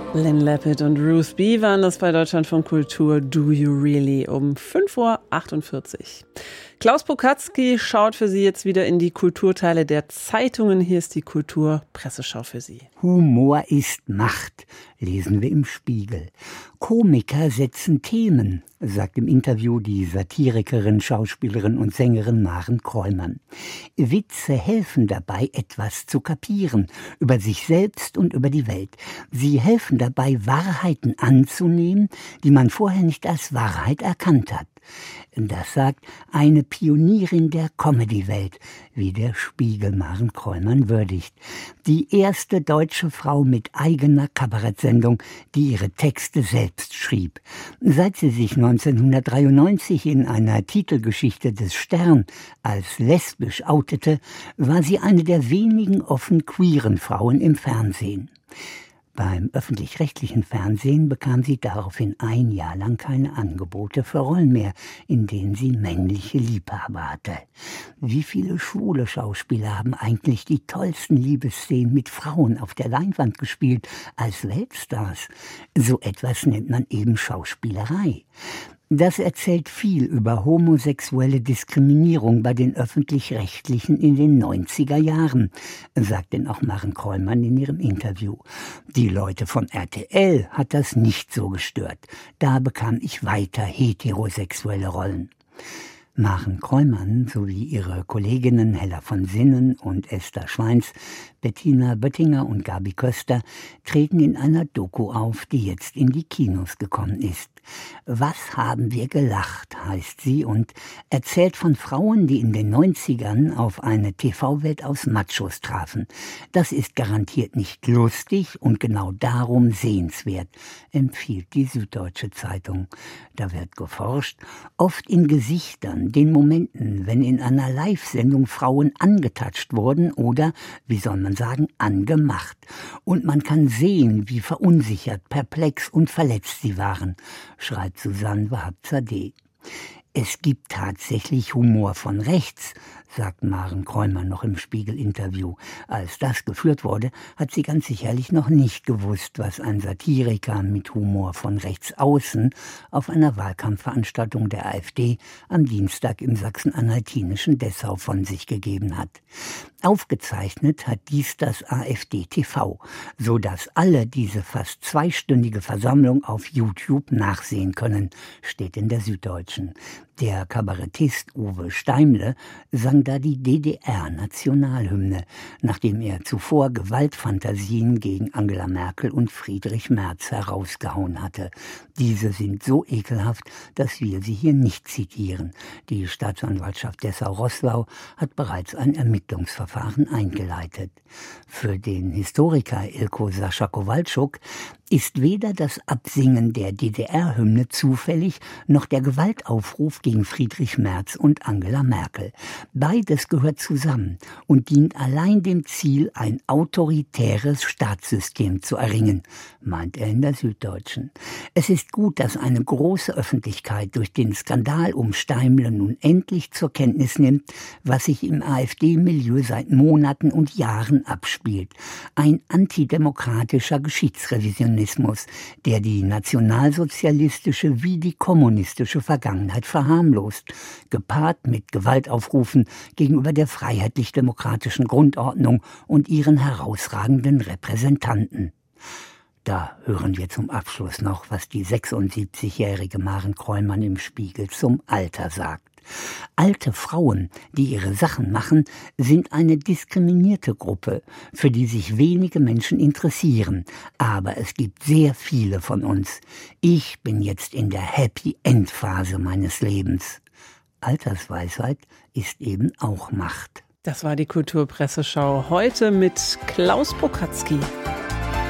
Lynn Lapid und Ruth B. waren das bei Deutschlandfunk Kultur Do You Really um 5:48 Uhr. Klaus Pokatzki schaut für Sie jetzt wieder in die Kulturteile der Zeitungen. Hier ist die Kulturpresseschau für Sie. Humor ist Macht, lesen wir im Spiegel. Komiker setzen Themen, sagt im Interview die Satirikerin, Schauspielerin und Sängerin Maren Kräumann. Witze helfen dabei, etwas zu kapieren, über sich selbst und über die Welt. Sie helfen dabei, Wahrheiten anzunehmen, die man vorher nicht als Wahrheit erkannt hat. Das sagt eine Pionierin der Comedy-Welt, wie der Spiegel Maren Kräumann würdigt. Die erste deutsche Frau mit eigener Kabarettsendung, die ihre Texte selbst schrieb. Seit sie sich 1993 in einer Titelgeschichte des Stern als lesbisch outete, war sie eine der wenigen offen queeren Frauen im Fernsehen. Beim öffentlich-rechtlichen Fernsehen bekam sie daraufhin ein Jahr lang keine Angebote für Rollen mehr, in denen sie männliche Liebhaber hatte. Wie viele schwule Schauspieler haben eigentlich die tollsten Liebesszenen mit Frauen auf der Leinwand gespielt als Weltstars? So etwas nennt man eben Schauspielerei. Das erzählt viel über homosexuelle Diskriminierung bei den Öffentlich-Rechtlichen in den 90er Jahren, sagt denn auch Maren Kräumann in ihrem Interview. Die Leute von RTL hat das nicht so gestört. Da bekam ich weiter heterosexuelle Rollen. Maren Kräumann sowie ihre Kolleginnen Hella von Sinnen und Esther Schweins, Bettina Böttinger und Gabi Köster treten in einer Doku auf, die jetzt in die Kinos gekommen ist. Was haben wir gelacht, heißt sie und erzählt von Frauen, die in den 90ern auf eine TV-Welt aus Machos trafen. Das ist garantiert nicht lustig und genau darum sehenswert, empfiehlt die Süddeutsche Zeitung. Da wird geforscht, oft in Gesichtern, den Momenten, wenn in einer Live-Sendung Frauen angetatscht wurden oder, wie soll man sagen, angemacht. Und man kann sehen, wie verunsichert, perplex und verletzt sie waren, schreibt Susanne Wahab-Zadeh. Es gibt tatsächlich Humor von rechts, sagt Maren Kräumann noch im Spiegel-Interview. Als das geführt wurde, hat sie ganz sicherlich noch nicht gewusst, was ein Satiriker mit Humor von rechts außen auf einer Wahlkampfveranstaltung der AfD am Dienstag im sachsen-anhaltinischen Dessau von sich gegeben hat. Aufgezeichnet hat dies das AfD-TV, so dass alle diese fast zweistündige Versammlung auf YouTube nachsehen können, steht in der Süddeutschen. Der Kabarettist Uwe Steimle sang da die DDR-Nationalhymne, nachdem er zuvor Gewaltfantasien gegen Angela Merkel und Friedrich Merz herausgehauen hatte. Diese sind so ekelhaft, dass wir sie hier nicht zitieren. Die Staatsanwaltschaft Dessau-Roßlau hat bereits ein Ermittlungsverfahren eingeleitet. Für den Historiker Ilko Sascha Kowalczuk ist weder das Absingen der DDR-Hymne zufällig, noch der Gewaltaufruf gegen Friedrich Merz und Angela Merkel. Beides gehört zusammen und dient allein dem Ziel, ein autoritäres Staatssystem zu erringen, meint er in der Süddeutschen. Es ist gut, dass eine große Öffentlichkeit durch den Skandal um Steimle nun endlich zur Kenntnis nimmt, was sich im AfD-Milieu seit Monaten und Jahren abspielt. Ein antidemokratischer Geschichtsrevisionismus, der die nationalsozialistische wie die kommunistische Vergangenheit verharmlost, gepaart mit Gewaltaufrufen gegenüber der freiheitlich-demokratischen Grundordnung und ihren herausragenden Repräsentanten. Da hören wir zum Abschluss noch, was die 76-jährige Maren Kräumann im Spiegel zum Alter sagt. Alte Frauen, die ihre Sachen machen, sind eine diskriminierte Gruppe, für die sich wenige Menschen interessieren. Aber es gibt sehr viele von uns. Ich bin jetzt in der Happy-End-Phase meines Lebens. Altersweisheit ist eben auch Macht. Das war die Kulturpresseschau heute mit Klaus Pokatzki.